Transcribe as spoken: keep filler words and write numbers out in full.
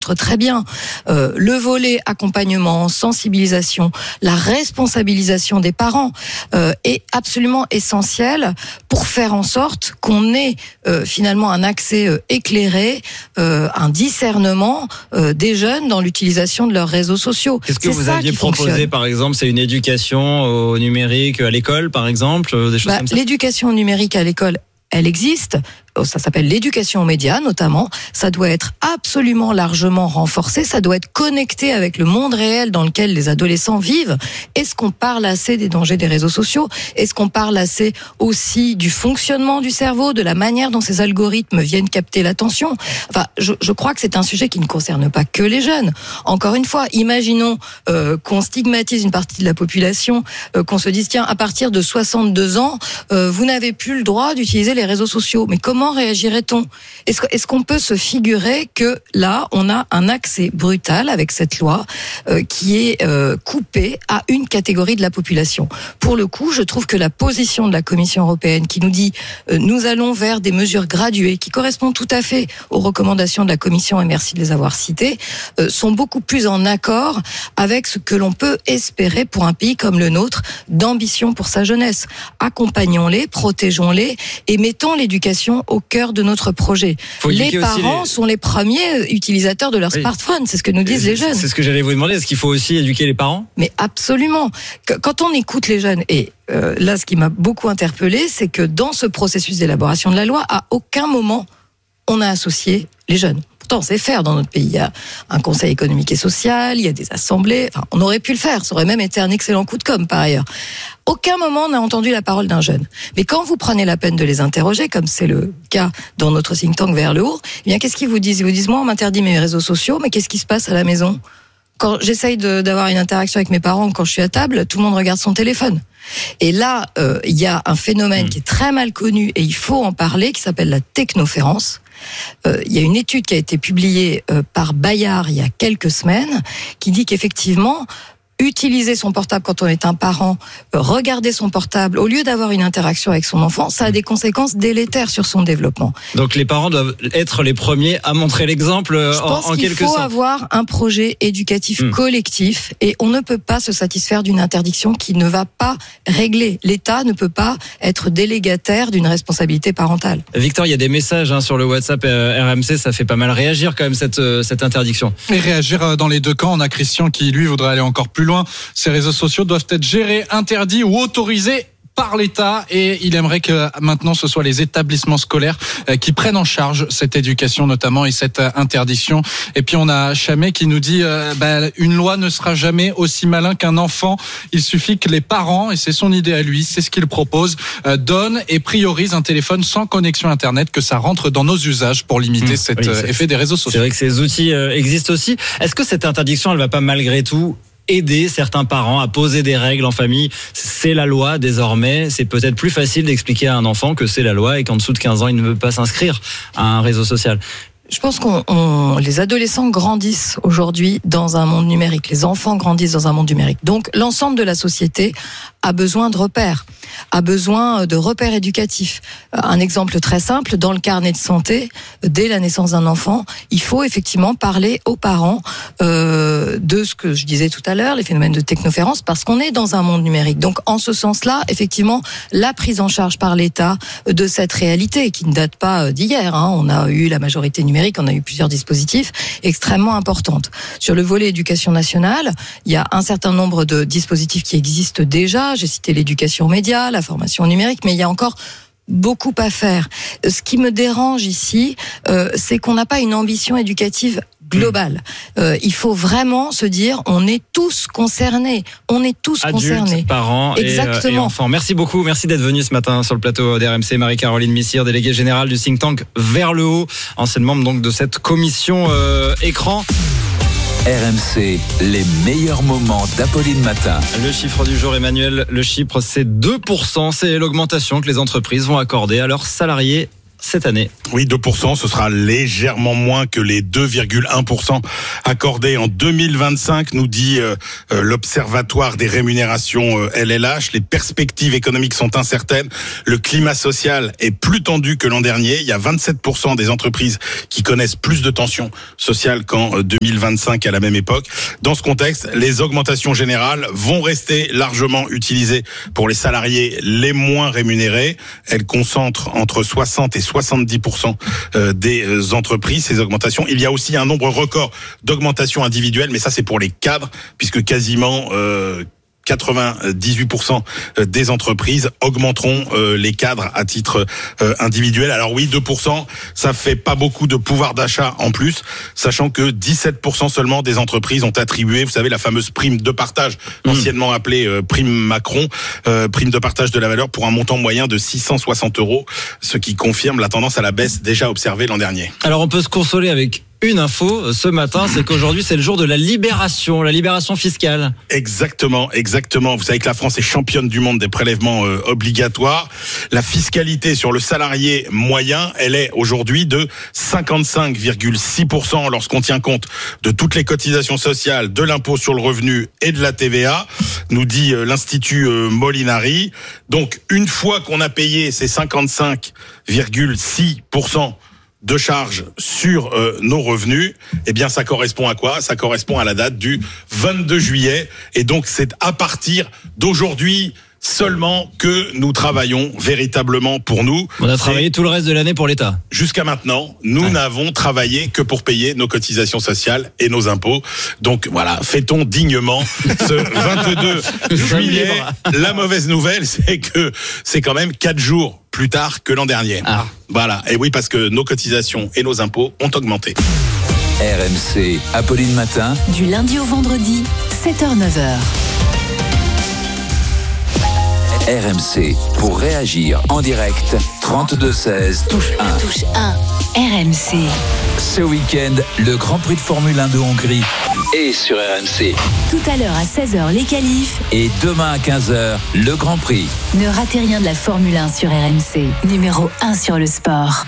l'illustre très bien. Euh, le volet accompagnement, sensibilisation, la responsabilisation des parents euh, est absolument essentiel pour faire en sorte qu'on ait euh, finalement un accès euh, éclairé, euh, un discernement euh, des jeunes dans l'utilisation de leurs réseaux sociaux. Qu'est-ce que c'est vous ça aviez qui proposé fonctionne. par exemple? C'est une éducation au numérique à l'école par exemple, des choses Bah, comme ça? L'éducation numérique à l'école, elle existe. Ça s'appelle l'éducation aux médias, notamment. Ça doit être absolument largement renforcé. Ça doit être connecté avec le monde réel dans lequel les adolescents vivent. Est-ce qu'on parle assez des dangers des réseaux sociaux? Est-ce qu'on parle assez aussi du fonctionnement du cerveau, de la manière dont ces algorithmes viennent capter l'attention? Enfin, je, je crois que c'est un sujet qui ne concerne pas que les jeunes. Encore une fois, imaginons euh, qu'on stigmatise une partie de la population, euh, qu'on se dise, tiens, à partir de soixante-deux ans, euh, vous n'avez plus le droit d'utiliser les réseaux sociaux. Mais comment Comment réagirait-on? Est-ce, est-ce qu'on peut se figurer que là, on a un accès brutal avec cette loi euh, qui est euh, coupé à une catégorie de la population? Pour le coup, je trouve que la position de la Commission européenne qui nous dit euh, nous allons vers des mesures graduées qui correspondent tout à fait aux recommandations de la Commission, et merci de les avoir citées, euh, sont beaucoup plus en accord avec ce que l'on peut espérer pour un pays comme le nôtre d'ambition pour sa jeunesse. Accompagnons-les, protégeons-les et mettons l'éducation au cœur de notre projet. Les parents les... sont les premiers utilisateurs de leur oui. smartphone, c'est ce que nous disent c'est, les jeunes. C'est ce que j'allais vous demander, est-ce qu'il faut aussi éduquer les parents? Mais absolument. Quand on écoute les jeunes, et euh, là ce qui m'a beaucoup interpellée, c'est que dans ce processus d'élaboration de la loi, à aucun moment on a associé les jeunes. Pourtant, c'est faire dans notre pays. Il y a un conseil économique et social, il y a des assemblées. Enfin, on aurait pu le faire. Ça aurait même été un excellent coup de com' par ailleurs. Aucun moment on n'a entendu la parole d'un jeune. Mais quand vous prenez la peine de les interroger, comme c'est le cas dans notre think tank Vers le haut, eh bien, qu'est-ce qu'ils vous disent? Ils vous disent, moi, on m'interdit mes réseaux sociaux, mais qu'est-ce qui se passe à la maison? Quand j'essaye de, d'avoir une interaction avec mes parents, quand je suis à table, tout le monde regarde son téléphone. Et là, euh, il y a un phénomène mmh. qui est très mal connu et il faut en parler, qui s'appelle la technoférence. Euh, il y a une étude qui a été publiée euh, par Bayard il y a quelques semaines qui dit qu'effectivement, utiliser son portable quand on est un parent, regarder son portable, au lieu d'avoir une interaction avec son enfant, ça a des conséquences délétères sur son développement. Donc les parents doivent être les premiers à montrer l'exemple en, Je pense en qu'il quelque faut sorte. avoir un projet éducatif mmh. collectif et on ne peut pas se satisfaire d'une interdiction qui ne va pas régler. L'État ne peut pas être délégataire d'une responsabilité parentale. Victor, il y a des messages hein, sur le WhatsApp euh, R M C, ça fait pas mal réagir quand même cette, euh, cette interdiction. Et réagir dans les deux camps, on a Christian qui lui voudrait aller encore plus loin. Ces réseaux sociaux doivent être gérés, interdits ou autorisés par l'État et il aimerait que maintenant ce soit les établissements scolaires qui prennent en charge cette éducation notamment et cette interdiction. Et puis on a Chamet qui nous dit euh, bah, une loi ne sera jamais aussi malin qu'un enfant. Il suffit que les parents, et c'est son idée à lui, c'est ce qu'il propose, euh, donnent et priorisent un téléphone sans connexion internet, que ça rentre dans nos usages pour limiter mmh, cet oui, effet des réseaux sociaux. C'est vrai que ces outils euh, existent aussi. Est-ce que cette interdiction elle va pas malgré tout aider certains parents à poser des règles en famille? C'est la loi désormais, c'est peut-être plus facile d'expliquer à un enfant que c'est la loi et qu'en dessous de quinze ans il ne veut pas s'inscrire à un réseau social. Je pense qu'on, on, les adolescents grandissent aujourd'hui dans un monde numérique. Les enfants grandissent dans un monde numérique. Donc, l'ensemble de la société a besoin de repères, a besoin de repères éducatifs. Un exemple très simple, dans le carnet de santé, dès la naissance d'un enfant, il faut effectivement parler aux parents euh, de ce que je disais tout à l'heure, les phénomènes de technoférence, parce qu'on est dans un monde numérique. Donc, en ce sens-là, effectivement, la prise en charge par l'État de cette réalité, qui ne date pas d'hier, hein, on a eu la majorité numérique, on a eu plusieurs dispositifs extrêmement importantes. Sur le volet éducation nationale, il y a un certain nombre de dispositifs qui existent déjà. J'ai cité l'éducation aux médias, la formation numérique, mais il y a encore beaucoup à faire. Ce qui me dérange ici, euh, c'est qu'on n'a pas une ambition éducative globale. Euh, il faut vraiment se dire, on est tous concernés. On est tous Adultes, concernés. Parents Exactement. Et, et enfants. Merci beaucoup. Merci d'être venu ce matin sur le plateau d'R M C. Marie-Caroline Missire, déléguée générale du think tank Vers le haut, ancienne membre donc de cette commission euh, écran. R M C, les meilleurs moments d'Apolline Matin. Le chiffre du jour, Emmanuel, le chiffre c'est deux pour cent. C'est l'augmentation que les entreprises vont accorder à leurs salariés cette année. Oui, deux pour cent, ce sera légèrement moins que les deux virgule un pour cent accordés en deux mille vingt-cinq, nous dit euh, l'Observatoire des rémunérations euh, L L H. Les perspectives économiques sont incertaines. Le climat social est plus tendu que l'an dernier. Il y a vingt-sept pour cent des entreprises qui connaissent plus de tensions sociales qu'en deux mille vingt-cinq à la même époque. Dans ce contexte, les augmentations générales vont rester largement utilisées pour les salariés les moins rémunérés. Elles concentrent entre soixante et soixante-dix pour cent des entreprises, ces augmentations. Il y a aussi un nombre record d'augmentations individuelles, mais ça c'est pour les cadres, puisque quasiment euh, quatre-vingt-dix-huit pour cent des entreprises augmenteront euh, les cadres à titre euh, individuel. Alors oui, deux pour cent, ça fait pas beaucoup de pouvoir d'achat en plus, sachant que dix-sept pour cent seulement des entreprises ont attribué, vous savez, la fameuse prime de partage, mmh. anciennement appelée euh, prime Macron, euh, prime de partage de la valeur pour un montant moyen de six cent soixante euros, ce qui confirme la tendance à la baisse déjà observée l'an dernier. Alors on peut se consoler avec une info ce matin, c'est qu'aujourd'hui c'est le jour de la libération, la libération fiscale. Exactement, exactement. Vous savez que la France est championne du monde des prélèvements euh, obligatoires. La fiscalité sur le salarié moyen, elle est aujourd'hui de cinquante-cinq virgule six pour cent lorsqu'on tient compte de toutes les cotisations sociales, de l'impôt sur le revenu et de la T V A, nous dit euh, l'Institut euh, Molinari. Donc une fois qu'on a payé ces cinquante-cinq virgule six pour cent de charges sur euh, nos revenus, eh bien ça correspond à quoi ? Ça correspond à la date du vingt-deux juillet, et donc c'est à partir d'aujourd'hui seulement que nous travaillons véritablement pour nous. On a travaillé c'est... tout le reste de l'année pour l'État. Jusqu'à maintenant, nous ouais. n'avons travaillé que pour payer nos cotisations sociales et nos impôts. Donc voilà, fêtons dignement ce vingt-deux juillet. La mauvaise nouvelle, c'est que c'est quand même quatre jours plus tard que l'an dernier. Ah. Voilà, et oui, parce que nos cotisations et nos impôts ont augmenté. R M C, Apolline Matin. Du lundi au vendredi, sept heures neuf heures. R M C, pour réagir en direct, trente-deux seize, touche un. Touche un, R M C. Ce week-end, le Grand Prix de Formule un de Hongrie est sur R M C. Tout à l'heure à seize heures, les qualifs. Et demain à quinze heures, le Grand Prix. Ne ratez rien de la Formule un sur R M C, numéro un sur le sport.